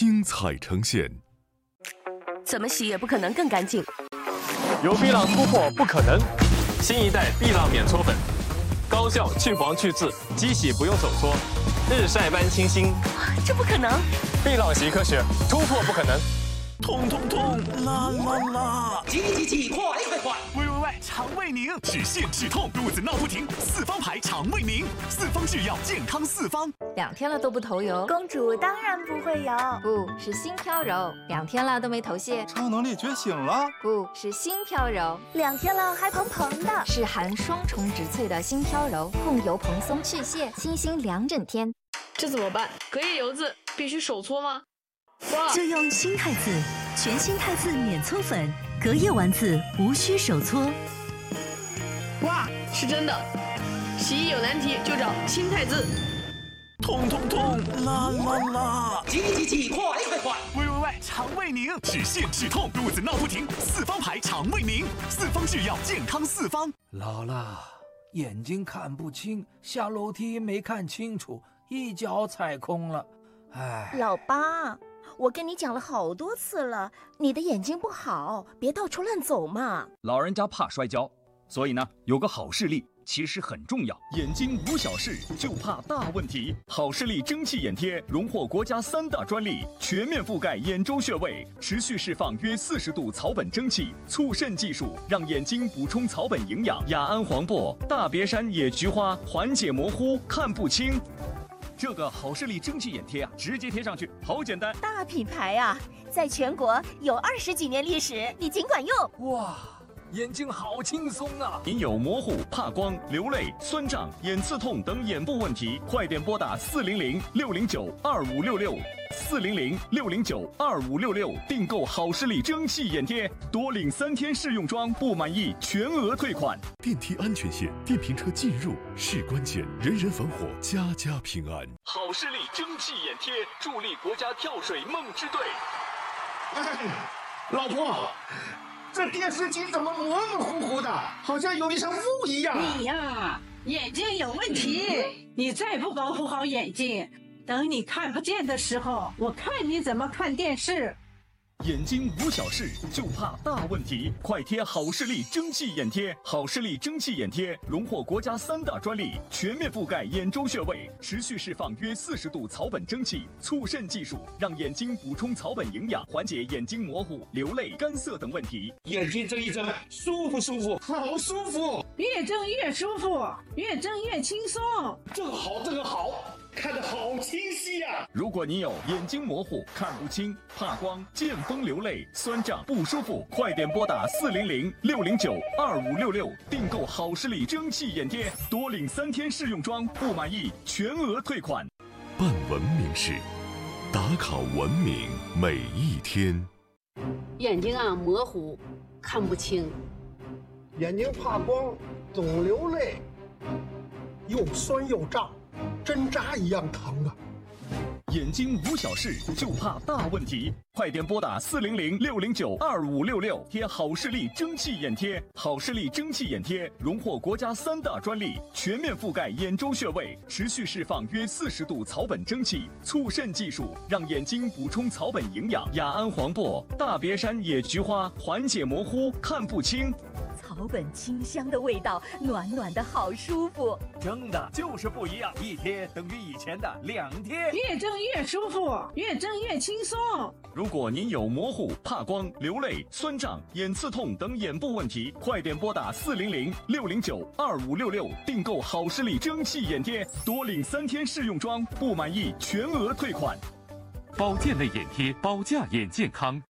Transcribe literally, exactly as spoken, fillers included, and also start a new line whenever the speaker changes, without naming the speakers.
精彩呈现。
怎么洗也不可能更干净。
由碧浪突破不可能，新一代碧浪免搓粉，高效去黄去渍，机洗不用手搓，日晒般清新。
这不可能！
碧浪洗科学，突破不可能。
痛痛痛，啦啦啦！
急急急，快快快！
喂喂喂，肠胃宁，止泻止痛，肚子闹不停，四方牌肠胃宁，四方制药，健康四方。
两天了都不头油，
公主当然不会有，
不是心飘柔。两天了都没头屑，
超能力觉醒了，
不是心飘柔。
两天了还蓬蓬的，
是含双重植萃的心飘柔，控油蓬松去屑，清新两整天。
这怎么办？隔夜油渍必须手搓吗？
就用新汰渍，全新汰渍免搓粉，隔夜丸子无需手搓。
哇，是真的！洗衣有难题就找新汰渍。
痛痛痛，啦啦啦！
急急急，快快快！
喂喂喂，肠胃宁，止泻止痛，肚子闹不停，四方牌肠胃宁，四方制药，健康四方。
老了，眼睛看不清，下楼梯没看清楚，一脚踩空了。哎，
老八。我跟你讲了好多次了，你的眼睛不好，别到处乱走嘛。
老人家怕摔跤，所以呢，有个好视力其实很重要。眼睛无小事，就怕大问题。好视力蒸汽眼贴荣获国家三大专利，全面覆盖眼周穴位，持续释放约四十度草本蒸汽，促渗技术让眼睛补充草本营养。雅安黄柏、大别山野菊花缓解模糊、看不清。这个好视力蒸汽眼贴啊，直接贴上去，好简单。
大品牌啊，在全国有二十几年历史，你尽管用。
哇，眼睛好轻松啊！
您有模糊、怕光、流泪、酸胀、眼刺痛等眼部问题，快点拨打四零零六零九二五六六。四零零六零九二五六六订购好视力蒸汽眼贴，多领三天试用装，不满意全额退款。
电梯安全线，电瓶车进入是关键，人人防火，家家平安。
好视力蒸汽眼贴，助力国家跳水梦之队。
哎，老婆，这电视机怎么模模糊糊的，好像有一层雾一样？
你呀，眼睛有问题，你再不保护好眼睛，等你看不见的时候，我看你怎么看电视。
眼睛无小事，就怕大问题。快贴好视力蒸汽眼贴，好视力蒸汽眼贴荣获国家三大专利，全面覆盖眼周穴位，持续释放约四十度草本蒸汽，促渗技术让眼睛补充草本营养，缓解眼睛模糊、流泪、干涩等问题。
眼睛睁一睁，舒服舒服，好舒服，
越睁越舒服，越睁越轻松。
这个好，这个好。看得好清晰呀、啊！
如果你有眼睛模糊、看不清、怕光、见风流泪、酸胀不舒服，快点拨打四零零六零九二五六六订购好视力蒸汽眼贴，多领三天试用装，不满意全额退款。
办文明事，打卡文明每一天。
眼睛啊模糊，看不清，
眼睛怕光，总流泪，
又酸又胀。针扎一样疼啊！
眼睛无小事，就怕大问题。快点拨打四零零六零九二五六六贴好视力蒸汽眼贴。好视力蒸汽眼贴荣获国家三大专利，全面覆盖眼周穴位，持续释放约四十度草本蒸汽，促渗技术让眼睛补充草本营养。雅安黄柏、大别山野菊花缓解模糊、看不清。
草本清香的味道，暖暖的好舒服。
真的就是不一样，一贴等于以前的两贴。
越睁越舒服，越睁越轻松。
如果您有模糊、怕光、流泪、酸胀、眼刺痛等眼部问题，快点拨打四零零六零九二五六六订购好视力蒸汽眼贴，多领三天试用装，不满意全额退款。
保健类眼贴，保驾眼健康。